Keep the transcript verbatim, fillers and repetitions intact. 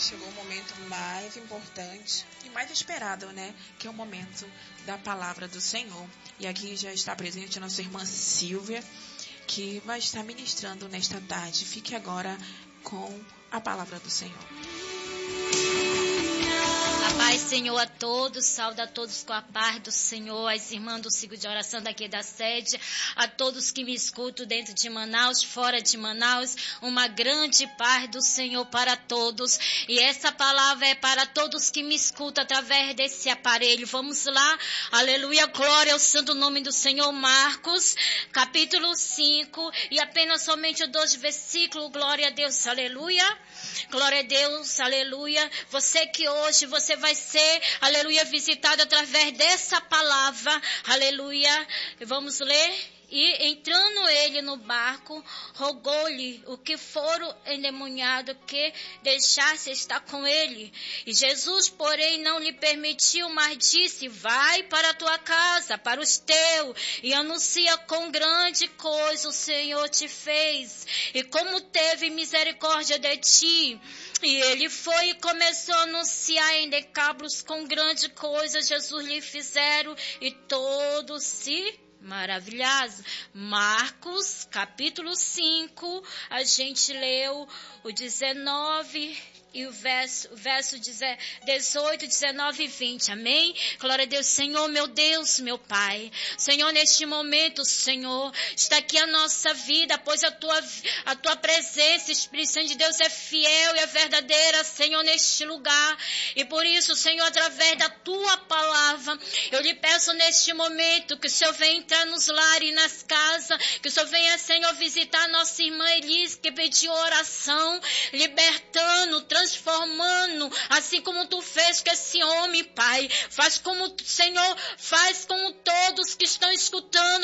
chegou o momento mais importante e mais esperado, né? Que é o momento da palavra do Senhor. E aqui já está presente a nossa irmã Silvia, que vai estar ministrando nesta tarde. Fique agora com a palavra do Senhor. A paz, Senhor, a todos, saúde a todos com a paz do Senhor, as irmãs do ciclo de oração daqui da sede, a todos que me escutam dentro de Manaus, fora de Manaus, uma grande paz do Senhor para todos. E essa palavra é para todos que me escutam através desse aparelho. Vamos lá, aleluia, glória ao santo nome do Senhor. Marcos, capítulo cinco, e apenas somente dois versículos, glória a Deus, aleluia. Glória a Deus, aleluia. Você que hoje você vai ser, aleluia, visitado através dessa palavra, aleluia. Vamos ler. E entrando ele no barco, rogou-lhe o que fora endemoniado que deixasse estar com ele. E Jesus, porém, não lhe permitiu, mas disse: vai para a tua casa, para os teus, e anuncia com grande coisa o Senhor te fez, e como teve misericórdia de ti. E ele foi e começou a anunciar em Decápolis com grande coisa Jesus lhe fizeram, e todos se maravilhoso. Marcos, capítulo cinco, a gente leu o dezenove e o verso, o verso dezoito, dezenove e vinte. Amém? Glória a Deus. Senhor, meu Deus, meu Pai. Senhor, neste momento, Senhor, está aqui a nossa vida, pois a tua, a tua presença, Espírito Santo de Deus, é fiel e é verdadeira, Senhor, neste lugar. E por isso, Senhor, através da tua palavra, eu lhe peço neste momento que o Senhor venha entrar nos lares e nas casas, que o Senhor venha, Senhor, visitar nossa irmã Elis, que pediu oração, libertando, transformando, assim como tu fez com esse homem, Pai. Faz como, Senhor, faz como todos que estão escutando